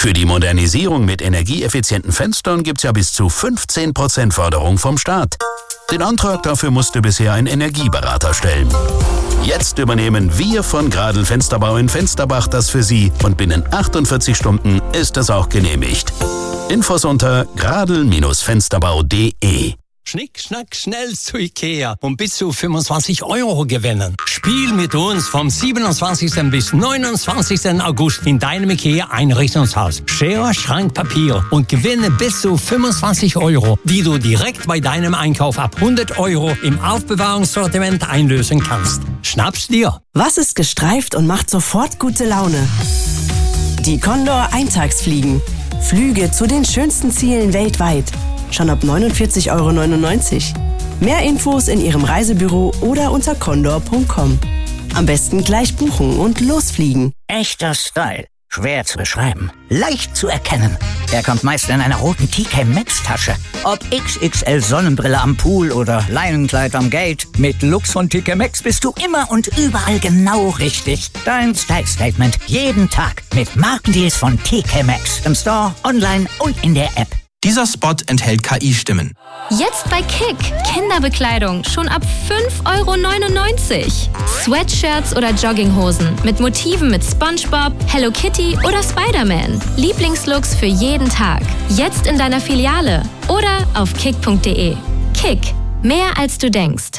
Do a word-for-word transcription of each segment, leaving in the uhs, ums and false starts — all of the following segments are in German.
Für die Modernisierung mit energieeffizienten Fenstern gibt's ja bis zu fünfzehn Prozent Förderung vom Staat. Den Antrag dafür musste bisher ein Energieberater stellen. Jetzt übernehmen wir von Gradl Fensterbau in Fensterbach das für Sie und binnen achtundvierzig Stunden ist es auch genehmigt. Infos unter gradl Fensterbau punkt de. Schnick, schnack, schnell zu Ikea und bis zu fünfundzwanzig Euro gewinnen. Spiel mit uns vom siebenundzwanzigsten bis neunundzwanzigsten August in deinem Ikea-Einrichtungshaus. Schere, Schrank, Papier und gewinne bis zu fünfundzwanzig Euro, die du direkt bei deinem Einkauf ab hundert Euro im Aufbewahrungssortiment einlösen kannst. Schnapp's dir! Was ist gestreift und macht sofort gute Laune? Die Condor Eintagsfliegen. Flüge zu den schönsten Zielen weltweit. Schon ab neunundvierzig Euro neunundneunzig. Mehr Infos in Ihrem Reisebüro oder unter condor punkt com. Am besten gleich buchen und losfliegen. Echter Style. Schwer zu beschreiben. Leicht zu erkennen. Er kommt meist in einer roten T K Maxx Tasche. Ob X X L Sonnenbrille am Pool oder Leinenkleid am Gate. Mit Lux von T K Maxx bist du immer und überall genau richtig. Dein Style Statement jeden Tag mit Markendeals von T K Maxx. Im Store, online und in der App. Dieser Spot enthält K I-Stimmen. Jetzt bei Kick. Kinderbekleidung schon ab fünf Euro neunundneunzig. Sweatshirts oder Jogginghosen mit Motiven mit SpongeBob, Hello Kitty oder Spider-Man. Lieblingslooks für jeden Tag. Jetzt in deiner Filiale oder auf kick punkt de. Kick. Mehr als du denkst.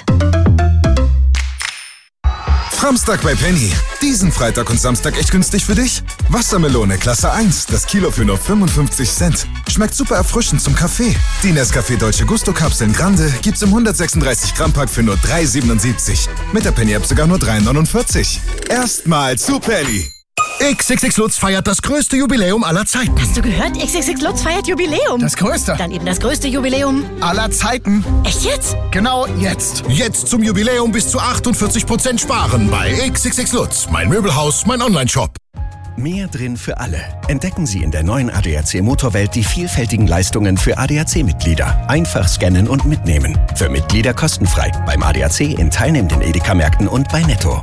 Samstag bei Penny. Diesen Freitag und Samstag echt günstig für dich? Wassermelone Klasse eins, das Kilo für nur fünfundfünfzig Cent. Schmeckt super erfrischend zum Kaffee. Die Nescafé Dolce Gusto Kapseln Grande gibt's im hundertsechsunddreißig Gramm Pack für nur drei siebenundsiebzig. Mit der Penny App sogar nur drei neunundvierzig. Erstmal zu Penny. X X X Lutz feiert das größte Jubiläum aller Zeiten. Hast du gehört? X X X Lutz feiert Jubiläum. Das größte. Dann eben das größte Jubiläum aller Zeiten. Echt jetzt? Genau jetzt. Jetzt zum Jubiläum bis zu achtundvierzig Prozent sparen bei X X X Lutz. Mein Möbelhaus, mein Online-Shop. Mehr drin für alle. Entdecken Sie in der neuen A D A C Motorwelt die vielfältigen Leistungen für A D A C-Mitglieder. Einfach scannen und mitnehmen. Für Mitglieder kostenfrei. Beim A D A C in teilnehmenden Edeka-Märkten und bei Netto.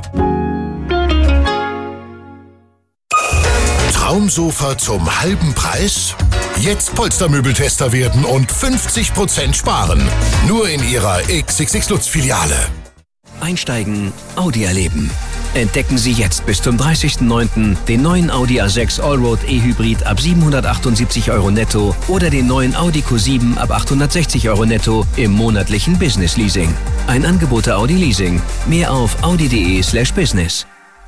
Traumsofa zum halben Preis? Jetzt Polstermöbeltester werden und fünfzig Prozent sparen. Nur in Ihrer X X X Lutz Filiale. Einsteigen, Audi erleben. Entdecken Sie jetzt bis zum dreißigsten neunten den neuen Audi A sechs Allroad E-Hybrid ab siebenhundertachtundsiebzig Euro netto oder den neuen Audi Q sieben ab achthundertsechzig Euro netto im monatlichen Business Leasing. Ein Angebot der Audi Leasing. Mehr auf audi punkt de slash business.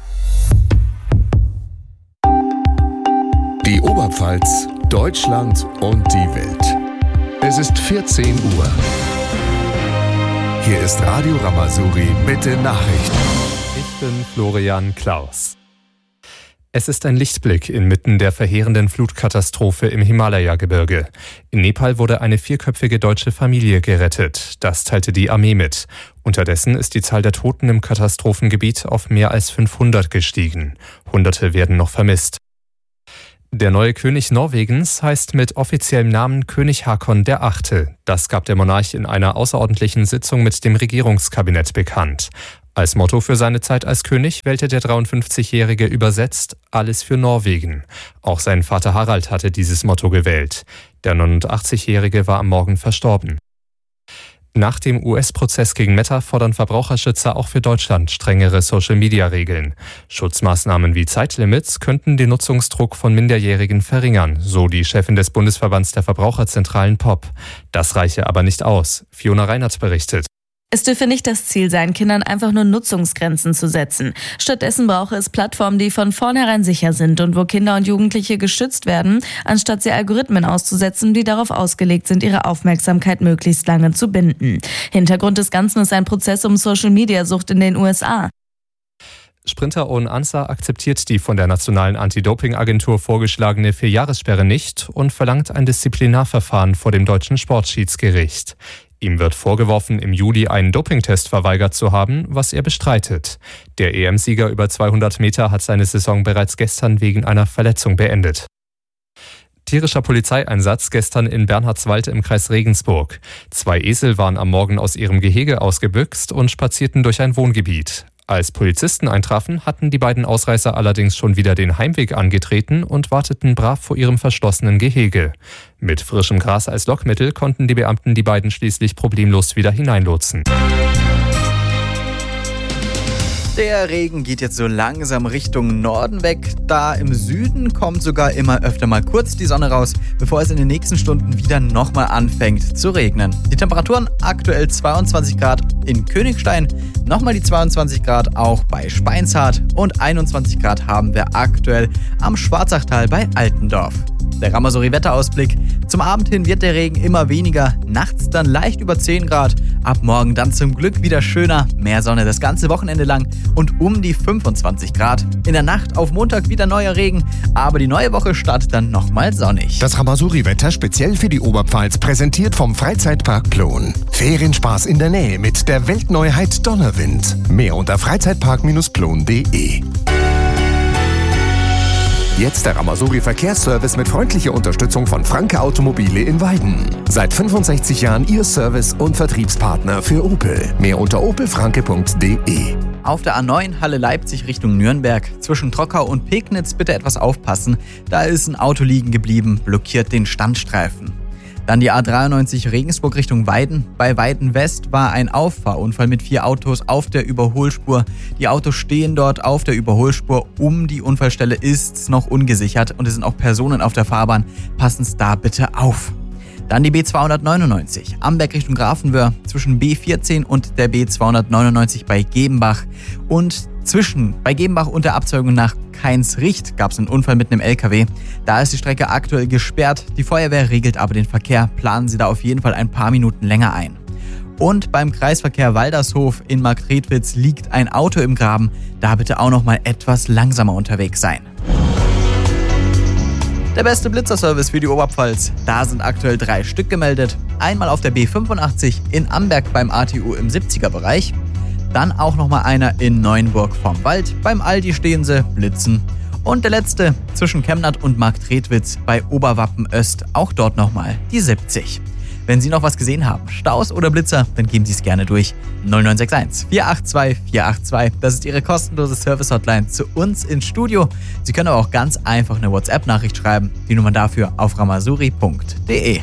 Die Oberpfalz, Deutschland und die Welt. Es ist vierzehn Uhr. Hier ist Radio Ramazuri mit den Nachrichten. Ich bin Florian Klaus. Es ist ein Lichtblick inmitten der verheerenden Flutkatastrophe im Himalaya-Gebirge. In Nepal wurde eine vierköpfige deutsche Familie gerettet. Das teilte die Armee mit. Unterdessen ist die Zahl der Toten im Katastrophengebiet auf mehr als fünfhundert gestiegen. Hunderte werden noch vermisst. Der neue König Norwegens heißt mit offiziellem Namen König Haakon der Achte. Das gab der Monarch in einer außerordentlichen Sitzung mit dem Regierungskabinett bekannt. Als Motto für seine Zeit als König wählte der dreiundfünfzigjährige übersetzt alles für Norwegen. Auch sein Vater Harald hatte dieses Motto gewählt. Der neunundachtzigjährige war am Morgen verstorben. Nach dem U S-Prozess gegen Meta fordern Verbraucherschützer auch für Deutschland strengere Social-Media-Regeln. Schutzmaßnahmen wie Zeitlimits könnten den Nutzungsdruck von Minderjährigen verringern, so die Chefin des Bundesverbands der Verbraucherzentralen P O P. Das reiche aber nicht aus. Fiona Reinhardt berichtet. Es dürfe nicht das Ziel sein, Kindern einfach nur Nutzungsgrenzen zu setzen. Stattdessen brauche es Plattformen, die von vornherein sicher sind und wo Kinder und Jugendliche geschützt werden, anstatt sie Algorithmen auszusetzen, die darauf ausgelegt sind, ihre Aufmerksamkeit möglichst lange zu binden. Hintergrund des Ganzen ist ein Prozess um Social-Media-Sucht in den U S A. Sprinter Owen Ansah akzeptiert die von der Nationalen Anti-Doping-Agentur vorgeschlagene Vierjahressperre nicht und verlangt ein Disziplinarverfahren vor dem deutschen Sportschiedsgericht. Ihm wird vorgeworfen, im Juli einen Dopingtest verweigert zu haben, was er bestreitet. Der E M-Sieger über zweihundert Meter hat seine Saison bereits gestern wegen einer Verletzung beendet. Tierischer Polizeieinsatz gestern in Bernhardswald im Kreis Regensburg. Zwei Esel waren am Morgen aus ihrem Gehege ausgebüxt und spazierten durch ein Wohngebiet. Als Polizisten eintrafen, hatten die beiden Ausreißer allerdings schon wieder den Heimweg angetreten und warteten brav vor ihrem verschlossenen Gehege. Mit frischem Gras als Lockmittel konnten die Beamten die beiden schließlich problemlos wieder hineinlotsen. Der Regen geht jetzt so langsam Richtung Norden weg. Da im Süden kommt sogar immer öfter mal kurz die Sonne raus, bevor es in den nächsten Stunden wieder nochmal anfängt zu regnen. Die Temperaturen aktuell zweiundzwanzig Grad in Königstein, nochmal die zweiundzwanzig Grad auch bei Speinshardt und einundzwanzig Grad haben wir aktuell am Schwarzachtal bei Altendorf. Der Ramazouri-Wetterausblick. Zum Abend hin wird der Regen immer weniger, nachts dann leicht über zehn Grad. Ab morgen dann zum Glück wieder schöner, mehr Sonne das ganze Wochenende lang und um die fünfundzwanzig Grad. In der Nacht auf Montag wieder neuer Regen, aber die neue Woche startet dann nochmal sonnig. Das Ramazouri-Wetter speziell für die Oberpfalz präsentiert vom Freizeitpark Plon. Ferienspaß in der Nähe mit der Weltneuheit Donnerwind. Mehr unter freizeitpark Bindestrich plon punkt de. Jetzt der Ramazouri Verkehrsservice mit freundlicher Unterstützung von Franke Automobile in Weiden. Seit fünfundsechzig Jahren Ihr Service- und Vertriebspartner für Opel. Mehr unter opel franke punkt de. Auf der A neun Halle Leipzig Richtung Nürnberg. Zwischen Trockau und Pegnitz bitte etwas aufpassen. Da ist ein Auto liegen geblieben, blockiert den Standstreifen. Dann die A dreiundneunzig Regensburg Richtung Weiden. Bei Weiden West war ein Auffahrunfall mit vier Autos auf der Überholspur. Die Autos stehen dort auf der Überholspur. Um die Unfallstelle ist es noch ungesichert und es sind auch Personen auf der Fahrbahn. Passen Sie da bitte auf. Dann die B zweihundertneunundneunzig, Amberg Richtung Grafenwöhr, zwischen B vierzehn und der B zweihundertneunundneunzig bei Gebenbach. Und zwischen bei Gebenbach und der Abzweigung nach Kainz-Richt gab es einen Unfall mit einem L K W. Da ist die Strecke aktuell gesperrt. Die Feuerwehr regelt aber den Verkehr. Planen Sie da auf jeden Fall ein paar Minuten länger ein. Und beim Kreisverkehr Waldershof in Marktredwitz liegt ein Auto im Graben. Da bitte auch noch mal etwas langsamer unterwegs sein. Der beste Blitzerservice für die Oberpfalz. Da sind aktuell drei Stück gemeldet. Einmal auf der B fünfundachtzig in Amberg beim A T U im siebziger Bereich. Dann auch nochmal einer in Neuenburg vorm Wald. Beim Aldi stehen sie, blitzen. Und der letzte zwischen Chemnat und Marktredwitz bei Oberwappen Öst. Auch dort nochmal die siebzig. Wenn Sie noch was gesehen haben, Staus oder Blitzer, dann geben Sie es gerne durch. null neun sechs eins, vier acht zwei, vier acht zwei. Das ist Ihre kostenlose Service-Hotline zu uns ins Studio. Sie können aber auch ganz einfach eine WhatsApp-Nachricht schreiben. Die Nummer dafür auf ramazouri punkt de.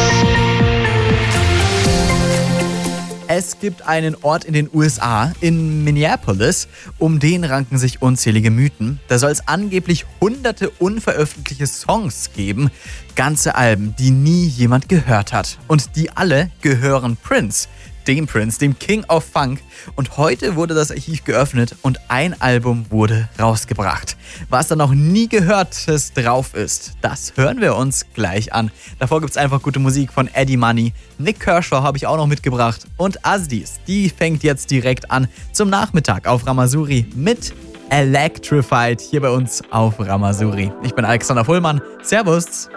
Es gibt einen Ort in den U S A, in Minneapolis, um den ranken sich unzählige Mythen. Da soll es angeblich hunderte unveröffentlichte Songs geben, ganze Alben, die nie jemand gehört hat. Und die alle gehören Prince, dem Prince, dem King of Funk. Und heute wurde das Archiv geöffnet und ein Album wurde rausgebracht. Was da noch nie Gehörtes drauf ist, das hören wir uns gleich an. Davor gibt es einfach gute Musik von Eddie Money. Nick Kershaw habe ich auch noch mitgebracht. Und Asdis, die fängt jetzt direkt an zum Nachmittag auf Ramazouri mit Electrified hier bei uns auf Ramazouri. Ich bin Alexander Fullmann. Servus!